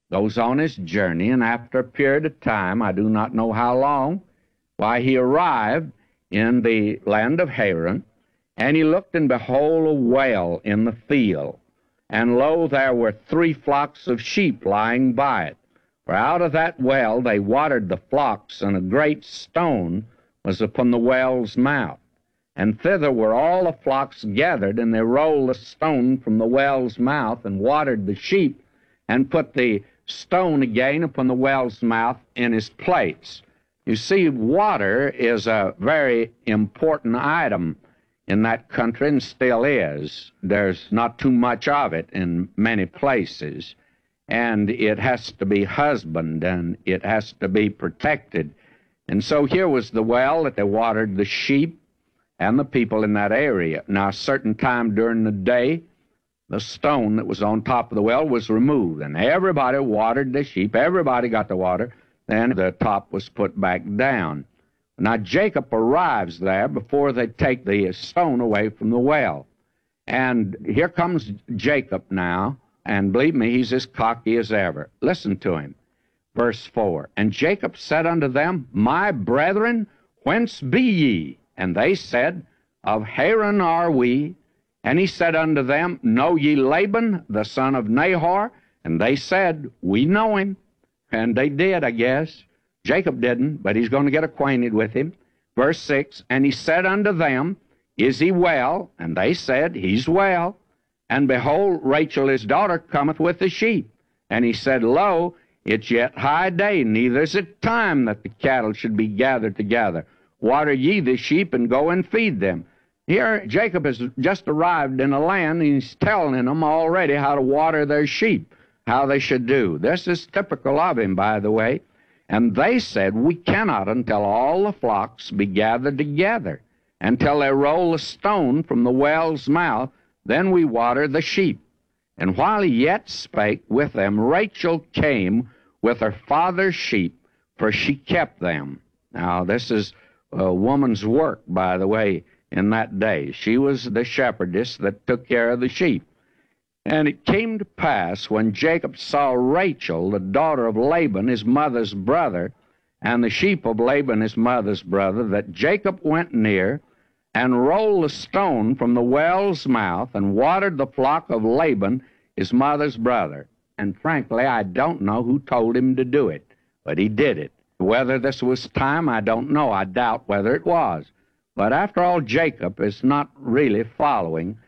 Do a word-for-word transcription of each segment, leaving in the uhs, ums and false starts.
goes on his journey, and after a period of time, I do not know how long, why he arrived in the land of Haran, and he looked, and behold, a well in the field. And lo, there were three flocks of sheep lying by it. For out of that well they watered the flocks, and a great stone was upon the well's mouth. And thither were all the flocks gathered, and they rolled the stone from the well's mouth, and watered the sheep, and put the stone again upon the well's mouth in his place. You see, water is a very important item in that country, and still is. There's not too much of it in many places, and it has to be husbanded, and it has to be protected. And so here was the well that they watered the sheep and the people in that area. Now, a certain time during the day, the stone that was on top of the well was removed, and everybody watered the sheep. Everybody got the water. Then the top was put back down. Now, Jacob arrives there before they take the stone away from the well. And here comes Jacob now, and believe me, he's as cocky as ever. Listen to him. Verse four, And Jacob said unto them, My brethren, whence be ye? And they said, Of Haran are we. And he said unto them, Know ye Laban, the son of Nahor? And they said, We know him. And they did, I guess. Jacob didn't, but he's going to get acquainted with him. Verse six, And he said unto them, Is he well? And they said, He's well. And behold, Rachel his daughter cometh with the sheep. And he said, Lo, it's yet high day, neither is it time that the cattle should be gathered together. Water ye the sheep, and go and feed them. Here, Jacob has just arrived in a land, and he's telling them already how to water their sheep, how they should do. This is typical of him, by the way. And they said, We cannot until all the flocks be gathered together, until they roll the stone from the well's mouth, then we water the sheep. And while he yet spake with them, Rachel came with her father's sheep, for she kept them. Now, this is a woman's work, by the way, in that day. She was the shepherdess that took care of the sheep. And it came to pass, when Jacob saw Rachel, the daughter of Laban, his mother's brother, and the sheep of Laban, his mother's brother, that Jacob went near and rolled the stone from the well's mouth and watered the flock of Laban, his mother's brother. And frankly, I don't know who told him to do it, but he did it. Whether this was time, I don't know. I doubt whether it was. But after all, Jacob is not really following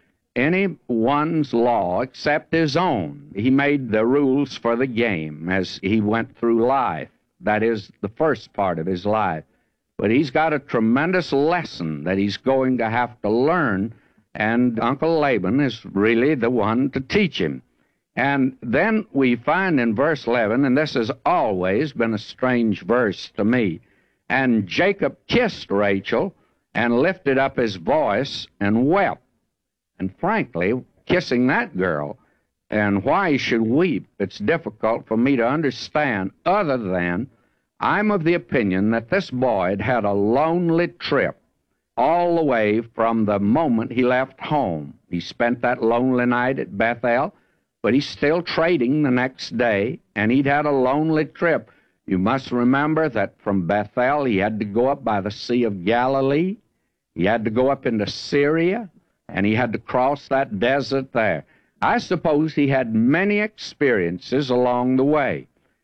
anyone's law except his own. He made the rules for the game as he went through life. That is the first part of his life. But he's got a tremendous lesson that he's going to have to learn, and Uncle Laban is really the one to teach him. And then we find in verse eleven, and this has always been a strange verse to me, And Jacob kissed Rachel and lifted up his voice and wept. And frankly, kissing that girl, and why he should weep, it's difficult for me to understand, other than I'm of the opinion that this boy had had a lonely trip all the way from the moment he left home. He spent that lonely night at Bethel, but he's still trading the next day, and he'd had a lonely trip. You must remember that from Bethel he had to go up by the Sea of Galilee, he had to go up into Syria, and he had to cross that desert there. I suppose he had many experiences along the way.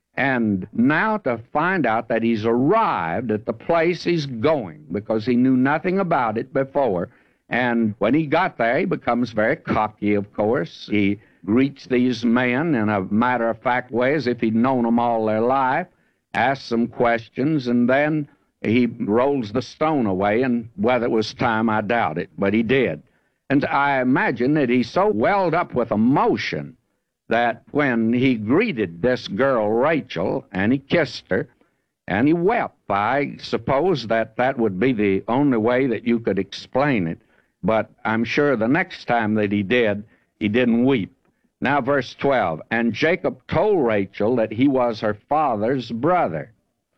And now to find out that he's arrived at the place he's going, because he knew nothing about it before, and when he got there, he becomes very cocky, of course. He greets these men in a matter-of-fact way as if he'd known them all their life, asks them questions, and then he rolls the stone away, and whether it was time, I doubt it, but he did. And I imagine that he's so welled up with emotion that when he greeted this girl, Rachel, and he kissed her, and he wept, I suppose that that would be the only way that you could explain it. But I'm sure the next time that he did, he didn't weep. Now, verse twelve, And Jacob told Rachel that he was her father's brother.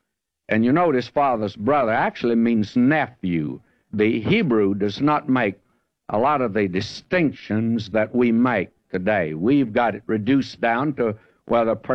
And you notice father's brother actually means nephew. The Hebrew does not make a lot of the distinctions that we make today. We've got it reduced down to whether a person